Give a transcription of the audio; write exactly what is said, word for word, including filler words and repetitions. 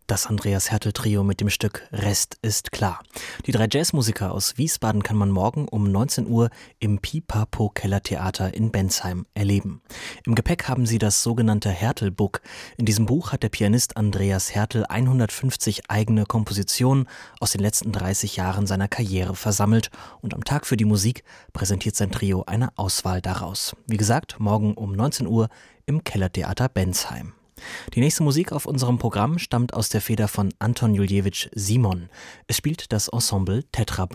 Das Andreas Hertel-Trio mit dem Stück Rest ist klar. Die drei Jazzmusiker aus Wiesbaden kann man morgen um neunzehn Uhr im Pipapo-Kellertheater in Bensheim erleben. Im Gepäck haben sie das sogenannte Hertel-Book. In diesem Buch hat der Pianist Andreas Hertel hundertfünfzig eigene Kompositionen aus den letzten dreißig Jahren seiner Karriere versammelt und am Tag für die Musik präsentiert sein Trio eine Auswahl daraus. Wie gesagt, morgen um neunzehn Uhr im Kellertheater Bensheim. Die nächste Musik auf unserem Programm stammt aus der Feder von Anton Juljewitsch Simon. Es spielt das Ensemble Tetra